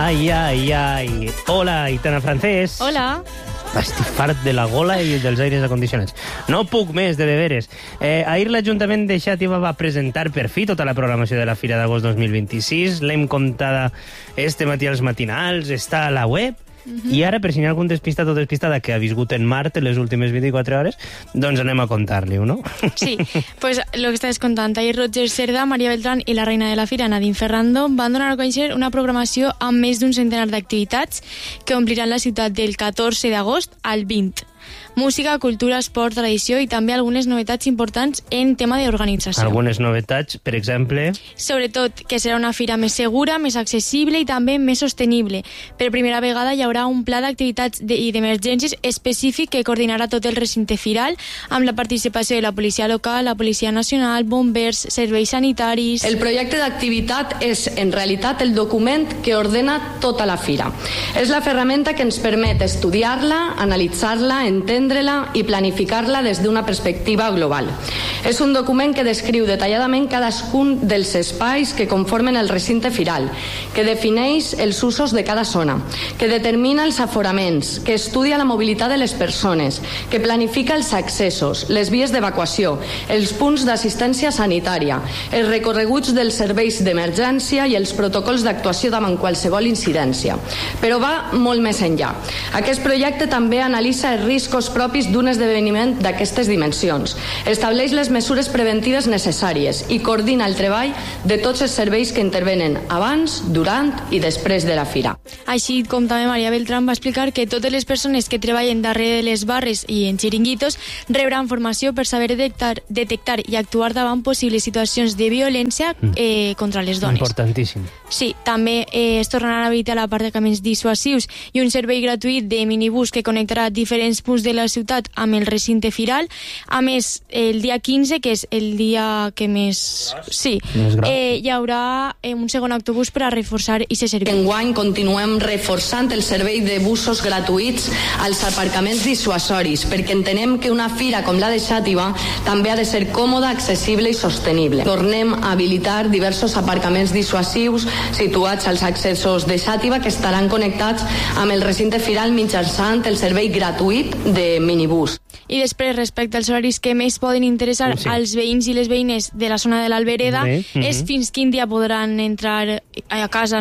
Ai, ai, ai. Hola, Aitana Francés. Hola. Estic fart de la gola i dels aires acondicionats. No puc més, de veres. Ahir l'Ajuntament de Xàtiva va presentar per fi tota la programació de la Fira d'Agost 2026. L'hem contada este matí als matinals, està a la web. I ara, per si hi ha algun despistat o despistada que ha viscut en Marte les últimes 24 hores, doncs anem a contar-li-ho, no? Sí, pues lo que estàs contant. Ahir Roger Cerda, Maria Beltrán i la reina de la Fira, Nadine Ferrando, van donar a conèixer una programació amb més d'un centenar d'activitats que ompliran la ciutat del 14 d'agost al 20. Música, cultura, esport, tradició i també algunes novetats importants en tema d'organització. Algunes novetats, per exemple... Sobretot que serà una fira més segura, més accessible i també més sostenible. Per primera vegada hi haurà un pla d'activitats i d'emergències específic que coordinarà tot el recinte firal amb la participació de la policia local, la policia nacional, bombers, serveis sanitaris... El projecte d'activitat és, en realitat, el document que ordena tota la fira. És la ferramenta que ens permet estudiar-la, analitzar-la, entendre-la i planificar-la des d'una perspectiva global. És un document que descriu detalladament cadascun dels espais que conformen el recinte firal, que defineix els usos de cada zona, que determina els aforaments, que estudia la mobilitat de les persones, que planifica els accessos, les vies d'evacuació, els punts d'assistència sanitària, els recorreguts dels serveis d'emergència i els protocols d'actuació davant qualsevol incidència. Però va molt més enllà. Aquest projecte també analitza els riscos propis d'un esdeveniment d'aquestes dimensions, estableix les mesures preventives necessàries i coordina el treball de tots els serveis que intervenen abans, durant i després de la fira. Així com també Maria Beltrán va explicar que totes les persones que treballen darrere de les barres i en xiringuitos rebran formació per saber detectar i actuar davant possibles situacions de violència contra les dones. Importantíssim. Sí, també es tornaran a habilitar aparcaments dissuasius i un servei gratuït de minibús que connectarà diferents punts de la ciutat amb el recinte firal. A més, el dia 15, que és el dia que més... Sí, hi haurà un segon autobús per a reforçar aquest servei. Enguany continuem reforçant el servei de busos gratuïts als aparcaments dissuasoris, perquè entenem que una fira com la de Xàtiva també ha de ser còmoda, accessible i sostenible. Tornem a habilitar diversos aparcaments dissuasius situats als accessos de Xàtiva que estaran connectats amb el recinte firal mitjançant el servei gratuït de minibús. I després, respecte als horaris que més poden interessar als veïns i les veïnes de la zona de l'Albereda, és fins quin dia podran entrar a casa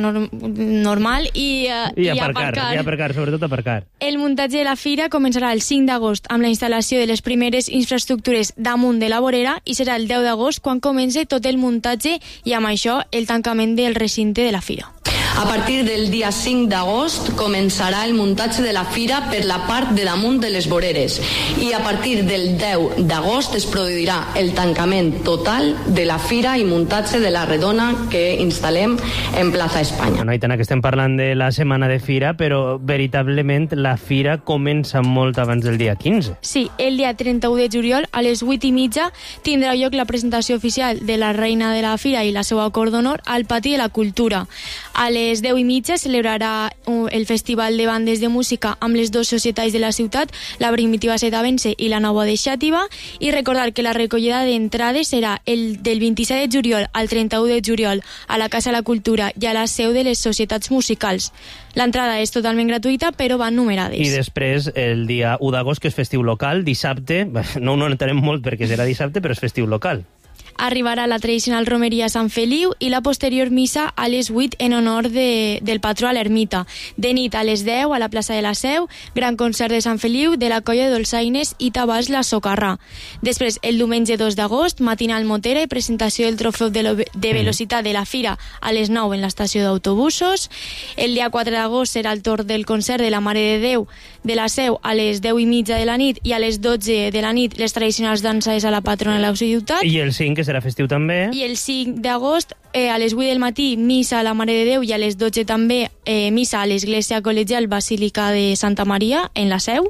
normal i aparcar, sobretot aparcar. El muntatge de la fira començarà el 5 d'agost amb la instal·lació de les primeres infraestructures damunt de la vorera i serà el 10 d'agost quan comenci tot el muntatge i amb això el tancament del recinte de la fira. A partir del dia 5 d'agost començarà el muntatge de la fira per la part de damunt de les voreres i a partir del 10 d'agost es produirà el tancament total de la fira i muntatge de la redona que instal·lem en Plaça Espanya. Bueno, Aitana, que estem parlant de la setmana de fira, però veritablement la fira comença molt abans del dia 15. Sí, el dia 31 de juliol a les 8:30 tindrà lloc la presentació oficial de la reina de la fira i la seva cor d'honor al Pati de la Cultura. A les 10:30 celebrarà el Festival de Bandes de Música amb les dues societats de la ciutat, la Primitiva Setavense i la Nova de Xàtiva, i recordar que la recollida d'entrades serà el del 27 de juliol al 31 de juliol a la Casa de la Cultura i a la seu de les societats musicals. L'entrada és totalment gratuïta, però van numerades. I després, el dia 1 d'agost, que és festiu local, dissabte, no ho entenem molt perquè serà dissabte, però és festiu local. Arribarà la tradicional romeria a Sant Feliu i la posterior missa a les 8 en honor del patró a l'ermita. De nit a les 10 a la plaça de la Seu, gran concert de Sant Feliu de la colla de dolçaines i tabàs La Socarrà. Després, el diumenge 2 d'agost, matinal motera i presentació del trofeu de velocitat de la fira a les 9 en l'estació d'autobusos. El dia 4 d'agost serà el torn del concert de la Mare de Déu de la Seu a les 10:30 de la nit i a les 12 de la nit les tradicionals danses a la patrona de la ciutat. I el 5, que serà festiu també. I el 5 d'agost, a les 8 del matí, missa a la Mare de Déu i a les 12 també missa a l'Església Col·legial Basílica de Santa Maria en la Seu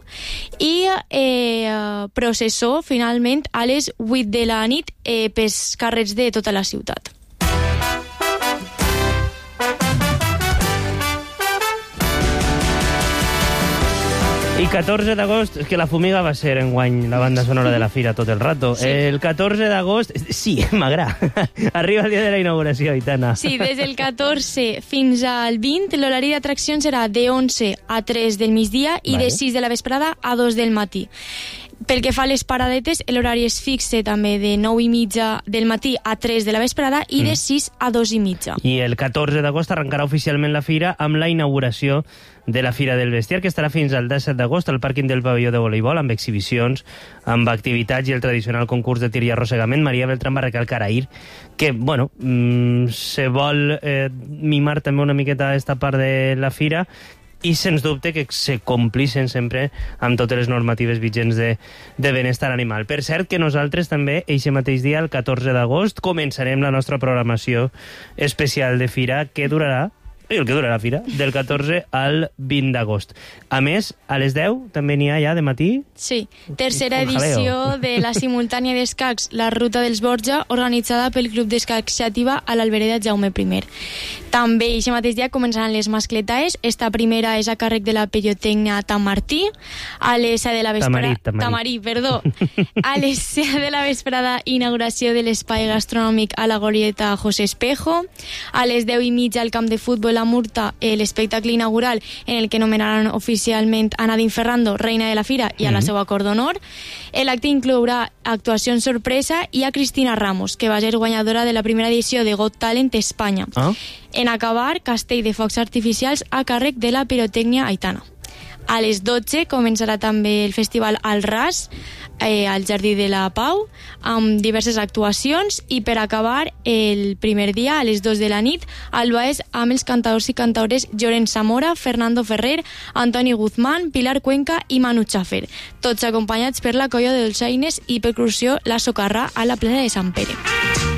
i processó finalment a les 8 de la nit pels carrers de tota la ciutat. I 14 d'agost, és que la Fumiga va ser enguany la banda sonora de la fira tot el rato. Sí. El 14 d'agost, sí, m'agrada. Arriba el dia de la inauguració, Aitana. Sí, des del 14 fins al 20, l'horari d'atraccions serà de 11 a 3 del migdia i de 6 de la vesprada a 2 del matí. Pel que fa a les paradetes, l'horari es fixa també de 9:30 del matí a 3 de la vesprada i de 6 a 2:30. I el 14 d'agost arrencarà oficialment la fira amb la inauguració de la Fira del Bestiar, que estarà fins al 17 d'agost al pàrquing del pavelló de voleibol, amb exhibicions, amb activitats i el tradicional concurs de tir i arrossegament. Maria Beltrán va recalcar ahir que, bueno, se vol mimar també una miqueta esta part de la fira i sens dubte que se complissin sempre amb totes les normatives vigents de benestar animal. Per cert que nosaltres també, eixe mateix dia, el 14 d'agost, començarem la nostra programació especial de fira que durarà, el que dura la fira, del 14 al 20 d'agost. A més, a les 10 també n'hi ha ja de matí? Sí, tercera edició de la simultània d'escacs La Ruta dels Borja, organitzada pel Club d'Escacs Xàtiva a l'Albereda Jaume I. També, aquest mateix dia, començaran les mascletaes. Esta primera és a càrrec de la periotècnia Tamartí. A les 7 de la vesprada... Tamarí, perdó. A les 7 de la vesprada, inauguració de l'espai gastronòmic a la Glorieta José Espejo. A les 10:30 al camp de futbol a Murta, l'espectacle inaugural en el que nomenaran oficialment a Nadine Ferrando reina de la fira i a la seva cor d'honor. L'acte inclourà actuacions sorpresa i a Cristina Ramos, que va ser guanyadora de la primera edició de Got Talent Espanya. En acabar, castell de focs artificials a càrrec de la pirotècnia Aitana. A les 12 començarà també el festival Al Ras, al Jardí de la Pau, amb diverses actuacions, i per acabar el primer dia, a les 2 de la nit, al Baix amb els cantadors i cantaores Llorenç Zamora, Fernando Ferrer, Antoni Guzmán, Pilar Cuenca i Manu Chaffer, tots acompanyats per la colla de dolçaines i percussió La Socarrà a la plana de Sant Pere.